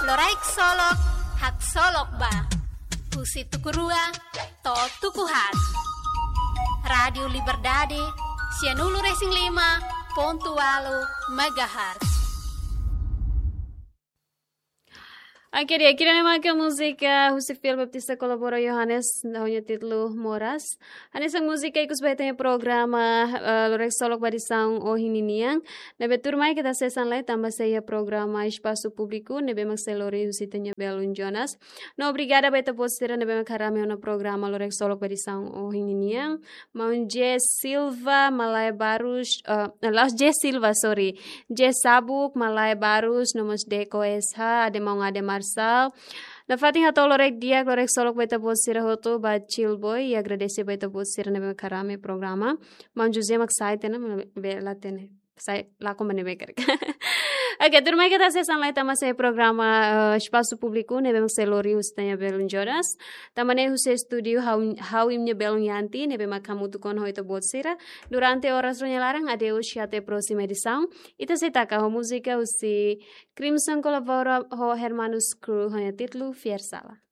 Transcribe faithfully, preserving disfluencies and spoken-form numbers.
Loraik solok, hak solok ba. Husi tukurua, to tukuhat. Radio Liberdade, Sianulu Racing lima, Pontualo, Megahertz. Akhirnya akhirnya maka musika Husi Phil Baptista kolabora Yohanes nahunya titlu Moras. Hanes ang musika ikus baitanya programa uh, Lorek Solok Badisang o Hininiang. Nebe turmai kita sesan lai tambah saya programa Espaço Público nebe magselori Husi tanya Belun Jonas. No obrigada baita postera nebe magkarami na programa Lorek Solok Badisang o Hininiang. Maun J Silva Malaya Barus uh, Laos J Silva sorry. J Sabuk Malaya Barus nomos Deko S H ade mau ngade Mar Sal. Na fating hatol lorek dia lorek solok baita posira hoto ba chill boy e agradece baita posira na karame programa man Jose mak site na be latene sai la ko mane beker. Oke, turma kita sesan lai tama saya programa uh, Espaço Público nebe mak selori ustanya Belun Jonas. Tamane huse studio how how imnya Belun Yanti nebe mak kamu tukon hoito posira durante horas larang adeus siate próxima edição. Ita se taka ho música usi Crimson colabora ho Hermanus Crew ho titlu Fiersala.